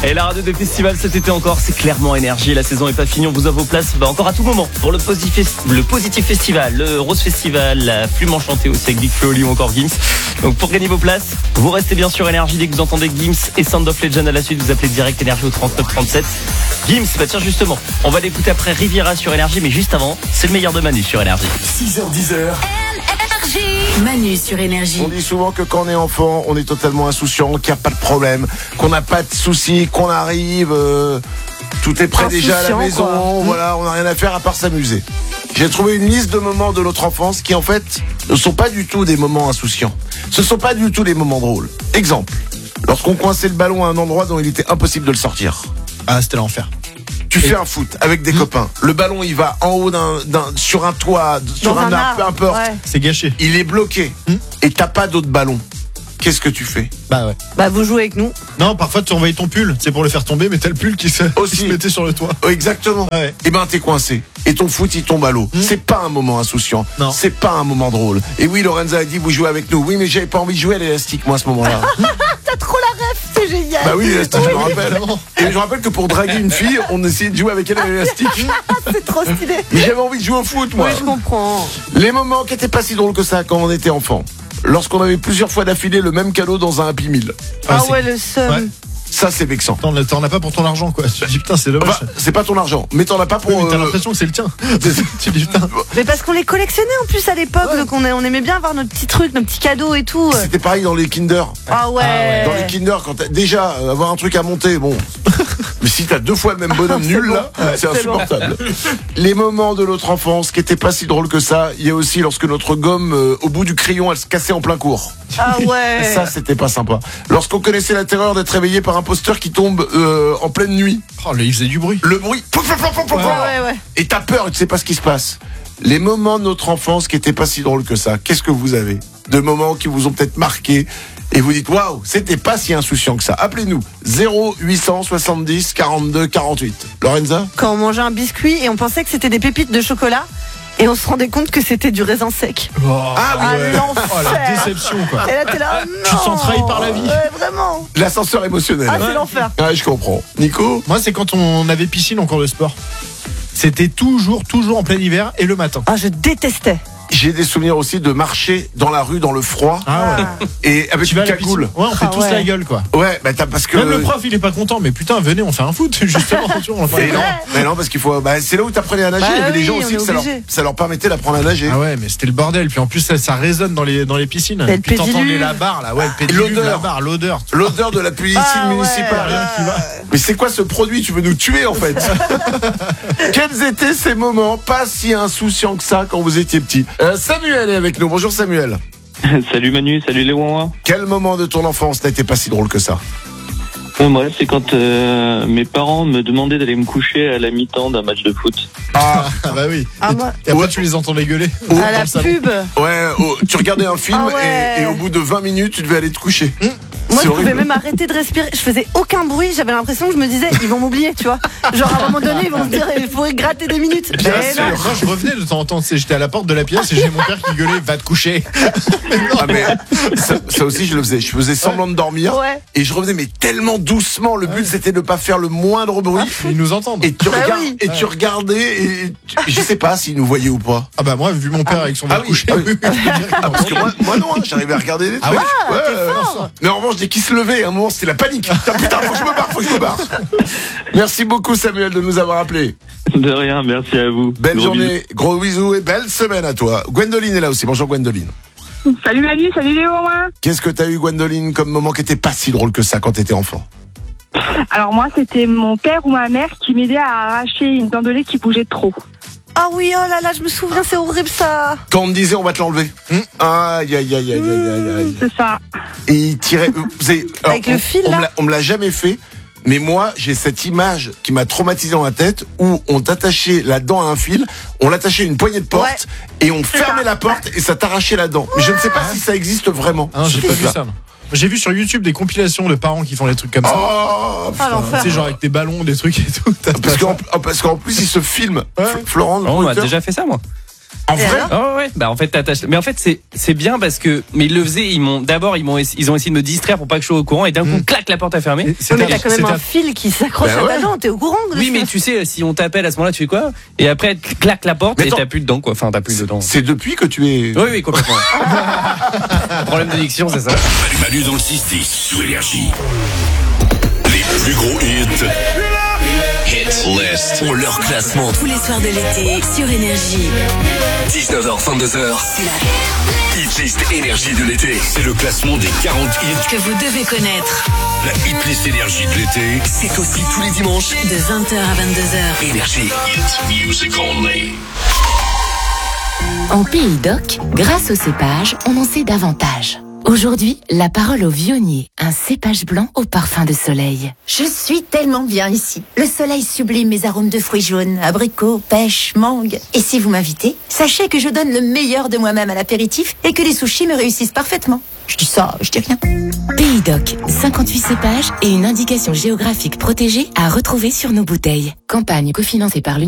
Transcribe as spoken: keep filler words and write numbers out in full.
Et la radio des festivals cet été encore, c'est clairement énergie. La saison est pas finie, on vous a vos places bah, encore à tout moment pour le Positif, le Positif Festival, le Rose Festival, la Plume Enchantée aussi avec Big Flo ou encore Gims. Donc pour gagner vos places, vous restez bien sur énergie. Dès que vous entendez Gims et Sound of Legend à la suite, vous appelez direct énergie au trente-neuf trente-sept. Gims, bah tiens justement, on va l'écouter après Riviera sur énergie, mais juste avant, c'est le meilleur de Manu sur énergie. six heures dix. Manu sur énergie. On dit souvent que quand on est enfant, on est totalement insouciant, qu'il n'y a pas de problème, qu'on n'a pas de soucis, qu'on arrive, euh, tout est prêt déjà à la maison, quoi. Voilà, on n'a rien à faire à part s'amuser. J'ai trouvé une liste de moments de notre enfance qui en fait ne sont pas du tout des moments insouciants. Ce ne sont pas du tout des moments drôles. Exemple, lorsqu'on coinçait le ballon à un endroit dont il était impossible de le sortir. Ah, c'était l'enfer. Tu fais un foot avec des mmh. copains. Le ballon, il va en haut d'un, d'un sur un toit, sur un, un arbre, peu importe. Ouais. C'est gâché. Il est bloqué. Mmh. Et t'as pas d'autre ballon. Qu'est-ce que tu fais? Bah ouais. Bah vous jouez avec nous. Non, parfois tu envoies ton pull, c'est pour le faire tomber, mais t'as le pull qui se, qui se mettait sur le toit. Oh, exactement. Ah ouais. Et ben t'es coincé. Et ton foot il tombe à l'eau. Mmh. C'est pas un moment insouciant. Non. C'est pas un moment drôle. Et oui, Lorenza a dit vous jouez avec nous. Oui, mais j'avais pas envie de jouer à l'élastique moi à ce moment-là. T'as trop la ref, c'est génial. Bah oui, l'élastique, oui, je me rappelle. Et je rappelle que pour draguer une fille, on essayait de jouer avec elle à l'élastique. C'est trop stylé. Mais j'avais envie de jouer au foot moi. Oui, je comprends. Les moments qui étaient pas si drôles que ça quand on était enfant. Lorsqu'on avait plusieurs fois d'affilée le même cadeau dans un Happy Meal. Ah, ah ouais, le seum. Ouais. Ça, c'est vexant. T'en, t'en as pas pour ton argent, quoi. Tu dis, putain, c'est dommage. Enfin, c'est pas ton argent, mais t'en as pas pour. Oui, mais t'as euh... l'impression que c'est le tien. Tu dis, putain. Mais parce qu'on les collectionnait en plus à l'époque, ouais. Donc on, on aimait bien avoir nos petits trucs, nos petits cadeaux et tout. C'était pareil dans les Kinder. Ah ouais. Ah ouais. Dans les Kinder, quand t'as déjà avoir un truc à monter, bon. Mais si t'as deux fois le même bonhomme nul bon. Là, ouais, c'est insupportable. Bon. Les moments de notre enfance qui étaient pas si drôles que ça, il y a aussi lorsque notre gomme, euh, au bout du crayon, elle se cassait en plein cours. Ah ouais. Ça, c'était pas sympa. Lorsqu'on connaissait la terreur d'être réveillé par un poster qui tombe euh, en pleine nuit. Oh, là, il faisait du bruit. Le bruit. Ouais, ouais, ouais. Et t'as peur, tu sais pas ce qui se passe. Les moments de notre enfance qui étaient pas si drôles que ça, qu'est-ce que vous avez? De moments qui vous ont peut-être marqué et vous dites waouh, c'était pas si insouciant que ça. Appelez-nous zéro huit cent soixante-dix quarante-deux quarante-huit. Lorenza? Quand on mangeait un biscuit et on pensait que c'était des pépites de chocolat. Et on se rendait compte que c'était du raisin sec. Oh, ah oui, ouais. Oh, la déception quoi. Et là t'es là, non. Tu te sens trahi par la vie. Ouais, vraiment. L'ascenseur émotionnel. Ah, c'est ouais. L'enfer. Ah, je comprends. Nico? Moi, c'est quand on avait piscine en cours de sport. C'était toujours, toujours en plein hiver et le matin. Ah, je détestais. J'ai des souvenirs aussi de marcher dans la rue dans le froid. Ah ouais. Et avec tu une cagoule. Ouais, on fait ah tous ouais. La gueule quoi. Ouais, bah t'as parce que même le prof il est pas content, mais putain venez on fait un foot justement. on mais non, mais non parce qu'il faut. Bah c'est là où t'apprenais à nager. Bah il y avait oui, des gens aussi que ça leur, ça leur permettait d'apprendre à nager. Ah ouais, mais c'était le bordel. Puis en plus ça, ça résonne dans les dans les piscines. Et puis t'entends les la barre là, ouais, le pédiluve, l'odeur, la barre, l'odeur, l'odeur de la piscine ah, municipale. Ouais. Qui va. Mais c'est quoi ce produit? Tu veux nous tuer en fait? Quels étaient ces moments pas si insouciants que ça quand vous étiez petit? euh, Samuel est avec nous. Bonjour Samuel. Salut Manu, salut les Wawa. Quel moment de ton enfance n'était pas si drôle que ça? Bon, bref, c'est quand euh, mes parents me demandaient d'aller me coucher à la mi-temps d'un match de foot. Ah, ah bah oui. Ah, moi... Et après ouais. Tu les entendais gueuler. Oh, à la pub. Ouais, oh, tu regardais un film ah ouais. et, et au bout de vingt minutes, tu devais aller te coucher. Mmh. Moi, je pouvais même arrêter de respirer. Je faisais aucun bruit. J'avais l'impression que je me disais, ils vont m'oublier, tu vois. Genre, à un moment donné, ils vont se dire, il faudrait gratter des minutes. Bien mais sûr. Non. Moi, je revenais de temps en temps. J'étais à la porte de la pièce et j'ai mon père qui gueulait, va te coucher. Mais non, ah, mais ça, ça aussi, je le faisais. Je faisais semblant de dormir. Ouais. Et je revenais, mais tellement doucement. Le but, ouais. C'était de ne pas faire le moindre bruit. Ah, ils nous entendent. Et tu, bah regardes, oui. et tu regardais, et tu, je sais pas s'ils nous voyaient ou pas. Ah, bah, moi, vu mon père ah, avec son ah, va oui, coucher. Ah, oui. Ah, parce que moi, moi non, hein, j'arrivais à regarder des trucs. Ah, ouais, ouais, euh, mais en revanche, dès qu'ils se levaient, à un moment, c'était la panique. Putain, faut que je me barre, faut que je me barre. Merci beaucoup, Samuel, de nous avoir appelés. De rien, merci à vous. Belle gros journée, bisous. Gros bisous et belle semaine à toi. Gwendoline est là aussi. Bonjour, Gwendoline. Salut Manu, salut Léo. Qu'est-ce que t'as eu, Gwendoline, comme moment qui était pas si drôle que ça quand t'étais enfant? Alors moi, c'était mon père ou ma mère qui m'aidait à arracher une dent de lait qui bougeait trop. Ah oui, oh là là, je me souviens, c'est horrible ça. Quand on me disait on va te l'enlever. Mmh. Aïe, aïe, aïe, aïe, aïe, aïe. C'est ça. Et il tirait. Vous savez, alors, avec le fil on, là. On me, l'a, on me l'a jamais fait. Mais moi, j'ai cette image qui m'a traumatisé dans la tête où on t'attachait la dent à un fil, on l'attachait à une poignée de porte ouais. et on fermait la porte et ça t'arrachait la dent. Mais je ne sais pas ah. si ça existe vraiment. Ah non, j'ai pas vu ça. J'ai vu sur YouTube des compilations de parents qui font des trucs comme ça. Oh, ah, l'enfer. Tu sais, genre avec des ballons, des trucs et tout. Parce qu'en, parce qu'en plus, ils se filment. Ouais. Florent, oh, on a déjà fait ça, moi. En Et vrai alors Oh ouais, bah en fait t'attaches. Mais en fait c'est c'est bien parce que mais ils le faisaient, ils m'ont d'abord ils m'ont ils ont essayé de me distraire pour pas que je sois au courant et d'un coup Mm. clac, la porte a fermé. Et c'est Ouais, mais un- t'as quand même c'est un un- fil qui s'accroche Bah à ouais. ta dent, t'es au courant de Oui ça? mais tu sais si on t'appelle à ce moment-là tu fais quoi? Et après clac la porte Mais et attends. t'as plus de dents quoi. Enfin t'as plus de dents. C'est depuis que tu es. Oui oui complètement. Problème de diction c'est ça. Manu Manu dans le six dix sur Énergie. Les plus gros hits. Hit List. Pour leur classement. Tous les soirs de l'été sur Énergie. dix-neuf heures, vingt-deux heures. Hit List Énergie de l'été. C'est le classement des quarante hits Que vous devez connaître. La Hit List Énergie de l'été. C'est aussi tous les dimanches. De vingt heures à vingt-deux heures. Énergie. Hit Music Only. En Pays d'Oc, grâce au cépage, on en sait davantage. Aujourd'hui, la parole au vionnier, un cépage blanc au parfum de soleil. Je suis tellement bien ici. Le soleil sublime mes arômes de fruits jaunes, abricots, pêche, mangue. Et si vous m'invitez, sachez que je donne le meilleur de moi-même à l'apéritif et que les sushis me réussissent parfaitement. Je dis ça, je dis rien. Pays d'Oc, cinquante-huit cépages et une indication géographique protégée à retrouver sur nos bouteilles. Campagne cofinancée par l'Union